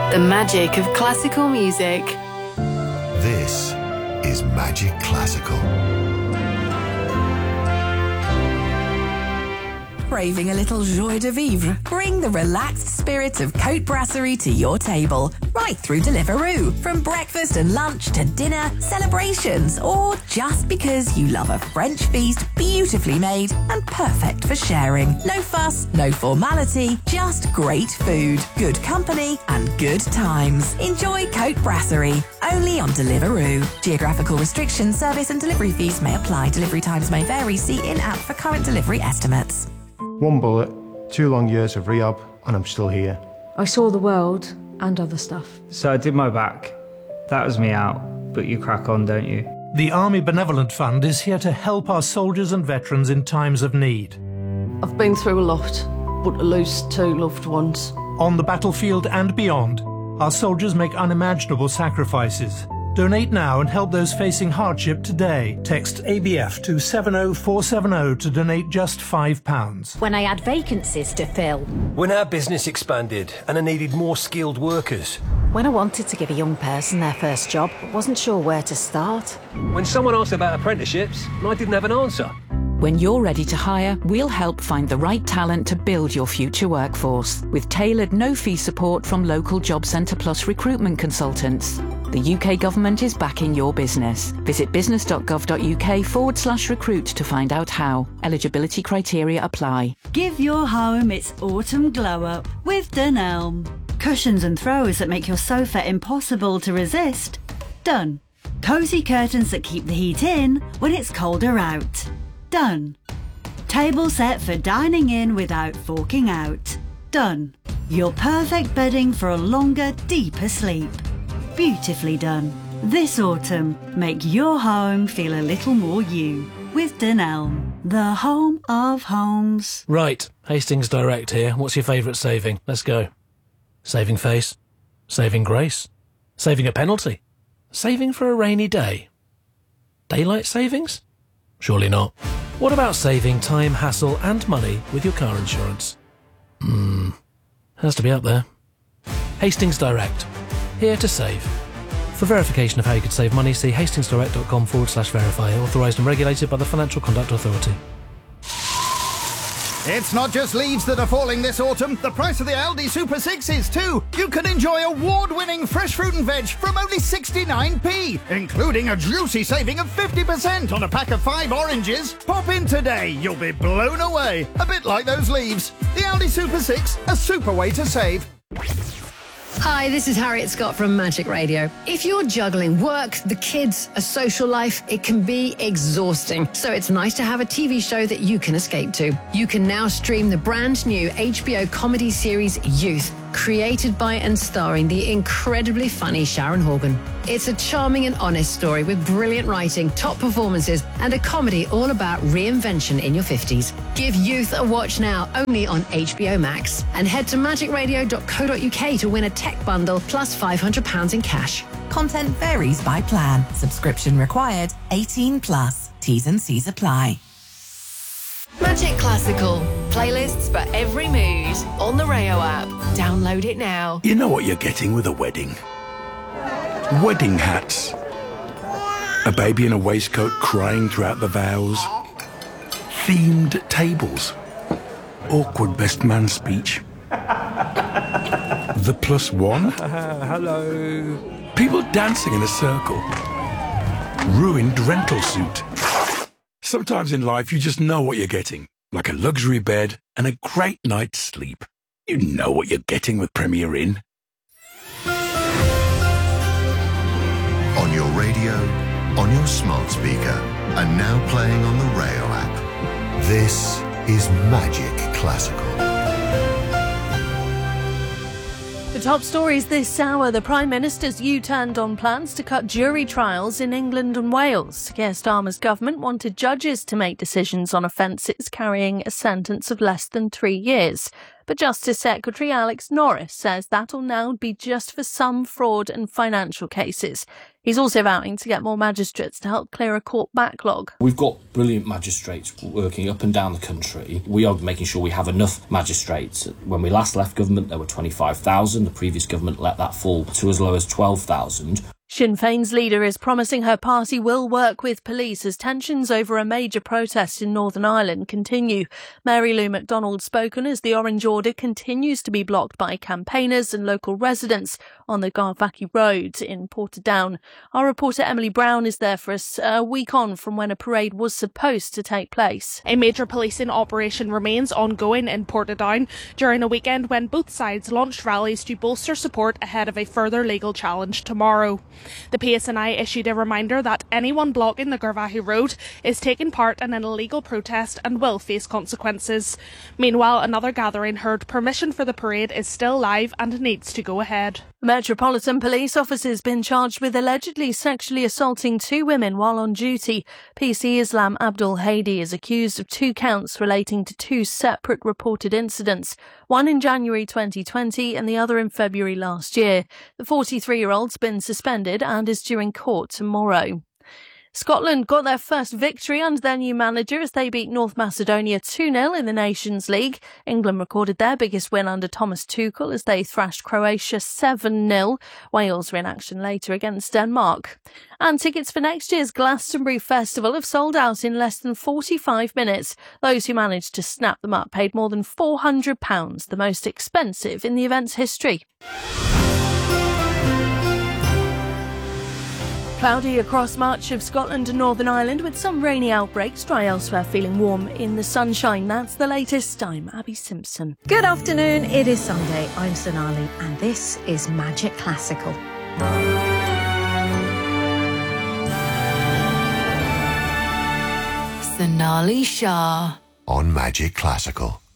The magic of classical music. This is Magic Classical. Craving a little joie de vivre? Bring the relaxed spirit of Côte Brasserie to your table, right through Deliveroo. From breakfast and lunch to dinner, celebrations, or just because you love a French feast beautifully made and perfect for sharing. No fuss, no formality, just great food, good company and good times. Enjoy Côte Brasserie, only on Deliveroo. Geographical restrictions, service and delivery fees may apply. Delivery times may vary. See in-app for current delivery estimates. One bullet, 2 long years of rehab, and I'm still here. I saw the world and other stuff. So I did my back. That was me out, but you crack on, don't you? The Army Benevolent Fund is here to help our soldiers and veterans in times of need. I've been through a lot, but to lose 2 loved ones. On the battlefield and beyond, our soldiers make unimaginable sacrifices. Donate now and help those facing hardship today. Text ABF to 70470 to donate just £5. When I had vacancies to fill. When our business expanded and I needed more skilled workers. When I wanted to give a young person their first job, but wasn't sure where to start. When someone asked about apprenticeships and I didn't have an answer. When you're ready to hire, we'll help find the right talent to build your future workforce with tailored no-fee support from local Job Centre Plus recruitment consultants. The UK government is backing your business. Visit business.gov.uk/recruit to find out how. Eligibility criteria apply. Give your home its autumn glow up with Dunelm. Cushions and throws that make your sofa impossible to resist. Done. Cosy curtains that keep the heat in when it's colder out. Done. Table set for dining in without forking out. Done. Your perfect bedding for a longer, deeper sleep. Beautifully done. This autumn, make your home feel a little more you with Dunelm, the home of homes. Right, Hastings Direct here. What's your favourite saving? Let's go. Saving face? Saving grace? Saving a penalty? Saving for a rainy day? Daylight savings? Surely not. What about saving time, hassle and money with your car insurance? Has to be up there. Hastings Direct. Here to save. For verification of how you could save money, see hastingsdirect.com/verify. Authorised and regulated by the Financial Conduct Authority. It's not just leaves that are falling this autumn. The price of the Aldi Super 6 is too. You can enjoy award-winning fresh fruit and veg from only 69p, including a juicy saving of 50% on a pack of 5 oranges. Pop in today. You'll be blown away. A bit like those leaves. The Aldi Super 6, a super way to save. Hi, this is Harriet Scott from Magic Radio. If you're juggling work, the kids, a social life, it can be exhausting. So it's nice to have a TV show that you can escape to. You can now stream the brand new HBO comedy series Youth, created by and starring the incredibly funny Sharon Horgan. It's a charming and honest story with brilliant writing, top performances, and a comedy all about reinvention in your 50s. Give Youth a watch now, only on HBO Max. And head to magicradio.co.uk to win a tech bundle plus £500 in cash. Content varies by plan. Subscription required. 18+. T's and C's apply. Magic Classical. Playlists for every mood. On the Rayo app. Download it now. You know what you're getting with a wedding. Wedding hats. A baby in a waistcoat crying throughout the vows. Themed tables. Awkward best man speech. The +1. Hello. People dancing in a circle. Ruined rental suit. Sometimes in life you just know what you're getting. Like a luxury bed and a great night's sleep. You know what you're getting with Premier Inn. On your radio, on your smart speaker, and now playing on the Rayo app. This is Magic Classical. The top stories this hour. The Prime Minister's U-turned on plans to cut jury trials in England and Wales. Keir Starmer's government wanted judges to make decisions on offences carrying a sentence of less than 3 years. But Justice Secretary Alex Norris says that'll now be just for some fraud and financial cases. He's also vowing to get more magistrates to help clear a court backlog. We've got brilliant magistrates working up and down the country. We are making sure we have enough magistrates. When we last left government, there were 25,000. The previous government let that fall to as low as 12,000. Sinn Féin's leader is promising her party will work with police as tensions over a major protest in Northern Ireland continue. Mary Lou McDonald spoken as the Orange Order continues to be blocked by campaigners and local residents on the Garvaghy Road in Portadown. Our reporter Emily Brown is there for us a week on from when a parade was supposed to take place. A major policing operation remains ongoing in Portadown during a weekend when both sides launched rallies to bolster support ahead of a further legal challenge tomorrow. The PSNI issued a reminder that anyone blocking the Garvaghy Road is taking part in an illegal protest and will face consequences. Meanwhile, another gathering heard permission for the parade is still live and needs to go ahead. Metropolitan Police officers been charged with allegedly sexually assaulting 2 women while on duty. PC Islam Abdul Hadi is accused of 2 counts relating to 2 separate reported incidents, one in January 2020 and the other in February last year. The 43-year-old's been suspended and is due in court tomorrow. Scotland got their first victory under their new manager as they beat North Macedonia 2-0 in the Nations League. England recorded their biggest win under Thomas Tuchel as they thrashed Croatia 7-0. Wales were in action later against Denmark. And tickets for next year's Glastonbury Festival have sold out in less than 45 minutes. Those who managed to snap them up paid more than £400, the most expensive in the event's history. Cloudy across much of Scotland and Northern Ireland with some rainy outbreaks, dry elsewhere, feeling warm in the sunshine. That's the latest. I'm Abby Simpson. Good afternoon, it is Sunday. I'm Sonali and this is Magic Classical. Sonali Shah on Magic Classical.